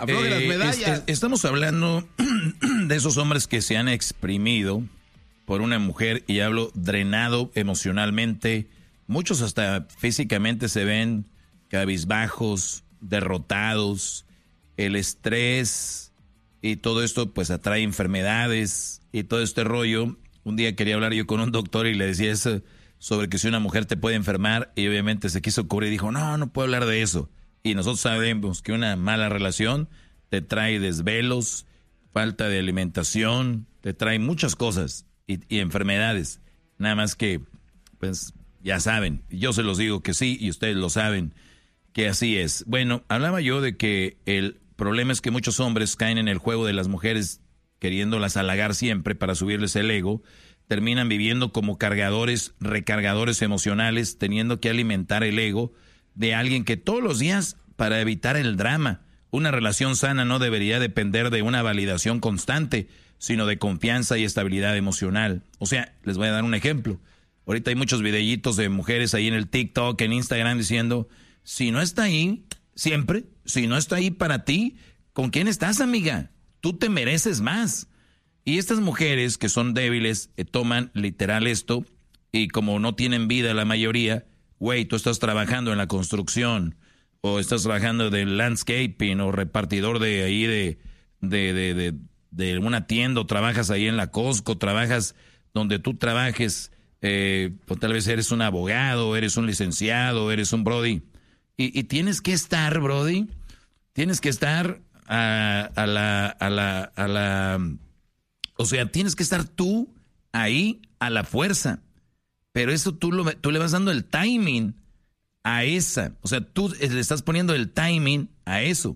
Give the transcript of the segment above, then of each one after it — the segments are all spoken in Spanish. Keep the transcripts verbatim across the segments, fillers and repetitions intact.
afloje las medallas. Es, es, estamos hablando de esos hombres que se han exprimido por una mujer, y hablo drenado emocionalmente. Muchos hasta físicamente se ven cabizbajos, derrotados. El estrés y todo esto pues atrae enfermedades y todo este rollo. Un día quería hablar yo con un doctor y le decía eso sobre que si una mujer te puede enfermar, y obviamente se quiso cubrir y dijo, no, no puedo hablar de eso. Y nosotros sabemos que una mala relación te trae desvelos, falta de alimentación, te trae muchas cosas y, y enfermedades. Nada más que, pues, ya saben, yo se los digo que sí y ustedes lo saben que así es. Bueno, hablaba yo de que el problema es que muchos hombres caen en el juego de las mujeres queriéndolas halagar siempre para subirles el ego. Terminan viviendo como cargadores, recargadores emocionales, teniendo que alimentar el ego de alguien que todos los días, para evitar el drama. Una relación sana no debería depender de una validación constante, sino de confianza y estabilidad emocional. O sea, les voy a dar un ejemplo. Ahorita hay muchos videitos de mujeres ahí en el TikTok, en Instagram, diciendo, si no está ahí, siempre, si no está ahí para ti, ¿con quién estás, amiga? Tú te mereces más. Y estas mujeres que son débiles eh, toman literal esto, y como no tienen vida la mayoría, güey, tú estás trabajando en la construcción, o estás trabajando de landscaping, o repartidor de ahí de, de, de, de, de una tienda, o trabajas ahí en la Costco, trabajas donde tú trabajes, eh, o tal vez eres un abogado, eres un licenciado, eres un brody, y, y tienes que estar, brody, tienes que estar a, a la, a la, a la, o sea, tienes que estar tú ahí a la fuerza. Pero eso tú, lo, tú le vas dando el timing a esa. O sea, tú le estás poniendo el timing a eso.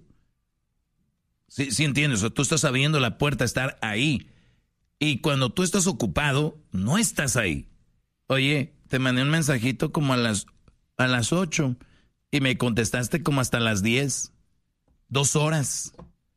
¿Sí, sí entiendes? O sea, tú estás abriendo la puerta a estar ahí. Y cuando tú estás ocupado, no estás ahí. Oye, te mandé un mensajito como a las, a las ocho y me contestaste como hasta las diez. Dos horas.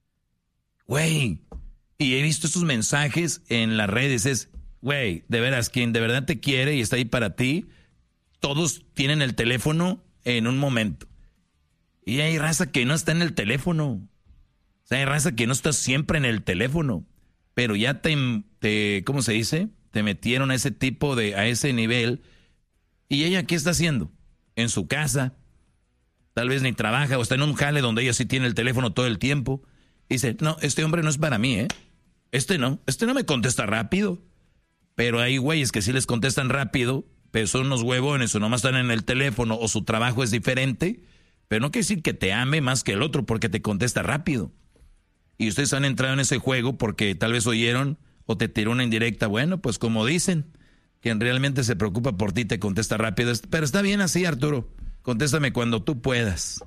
Güey. Y he visto estos mensajes en las redes. Es... Güey, de veras, quien de verdad te quiere y está ahí para ti, todos tienen el teléfono en un momento. Y hay raza que no está en el teléfono. O sea, hay raza que no está siempre en el teléfono. Pero ya te, te ¿cómo se dice? Te metieron a ese tipo de, a ese nivel. ¿Y ella qué está haciendo? En su casa. Tal vez ni trabaja o está en un jale donde ella sí tiene el teléfono todo el tiempo. Y dice, no, este hombre no es para mí, ¿eh? Este no, este no me contesta rápido. Pero hay güeyes que sí les contestan rápido, pero son unos huevones o nomás están en el teléfono o su trabajo es diferente. Pero no quiere decir que te ame más que el otro porque te contesta rápido. Y ustedes han entrado en ese juego porque tal vez oyeron o te tiró una indirecta. Bueno, pues como dicen, quien realmente se preocupa por ti te contesta rápido. Pero está bien así, Arturo. Contéstame cuando tú puedas.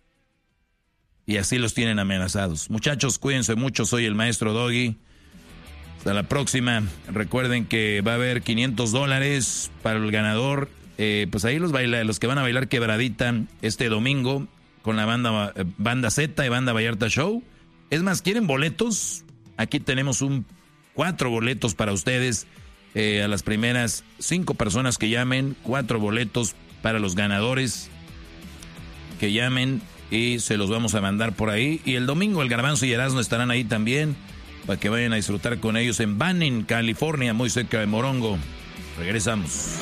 Y así los tienen amenazados. Muchachos, cuídense mucho. Soy el maestro Doggy. Hasta la próxima. Recuerden que va a haber quinientos dólares para el ganador. Eh, pues ahí los baila, los que van a bailar quebradita este domingo con la banda, eh, banda Z y Banda Vallarta Show. Es más, ¿quieren boletos? Aquí tenemos un cuatro boletos para ustedes. Eh, a las primeras cinco personas que llamen, cuatro boletos para los ganadores que llamen y se los vamos a mandar por ahí. Y el domingo el Garbanzo y Erasmo estarán ahí también, para que vayan a disfrutar con ellos en Banning, California, muy cerca de Morongo. Regresamos.